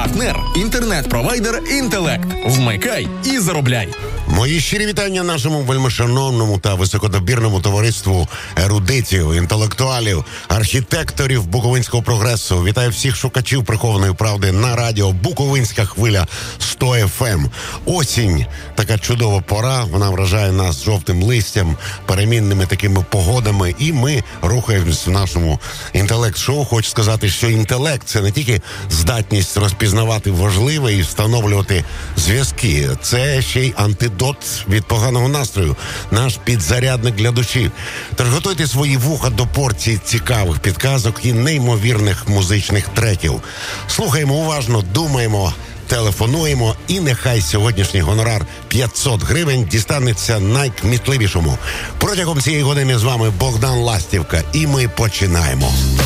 Партнер – інтернет-провайдер «Інтелект». Вмикай і заробляй. Мої щирі вітання нашому вельмишановному та високодобірному товариству ерудитів, інтелектуалів, архітекторів буковинського прогресу. Вітаю всіх шукачів прихованої правди на радіо «Буковинська хвиля» 100 FM. Осінь – така чудова пора, вона вражає нас жовтим листям, перемінними такими погодами, і ми рухаємось в нашому інтелект-шоу. Хочу сказати, що інтелект – це не тільки здатність розпізнавати важливе і встановлювати зв'язки, це ще й антидот від поганого настрою, наш підзарядник для душі. Тож готуйте свої вуха до порції цікавих підказок і неймовірних музичних треків. Слухаємо уважно, думаємо, телефонуємо, і нехай сьогоднішній гонорар 500 гривень дістанеться найкмітливішому. Протягом цієї години з вами Богдан Ластівка, і ми починаємо.